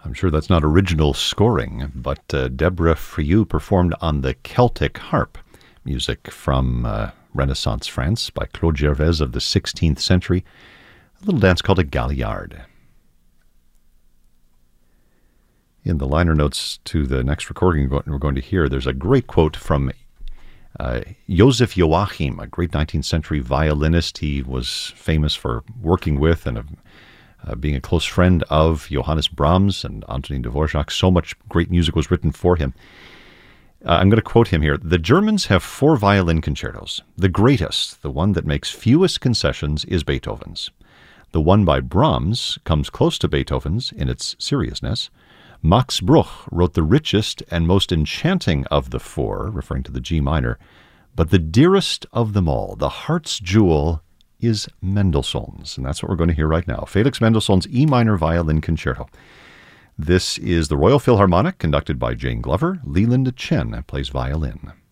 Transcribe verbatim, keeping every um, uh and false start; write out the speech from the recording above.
I'm sure that's not original scoring, but uh, Deborah Friou performed on the Celtic harp, music from uh, Renaissance France by Claude Gervais of the sixteenth century, a little dance called a galliard. In the liner notes to the next recording we're going to hear, there's a great quote from uh, Joseph Joachim, a great nineteenth century violinist. He was famous for working with and a Uh, being a close friend of Johannes Brahms and Antonin Dvorak. So much great music was written for him. Uh, I'm going to quote him here. "The Germans have four violin concertos. The greatest, the one that makes fewest concessions, is Beethoven's. The one by Brahms comes close to Beethoven's in its seriousness. Max Bruch wrote the richest and most enchanting of the four," referring to the G minor, "but the dearest of them all, the heart's jewel, is Mendelssohn's." And that's what we're going to hear right now. Felix Mendelssohn's E minor violin concerto. This is the Royal Philharmonic, conducted by Jane Glover. Leland Chen plays violin.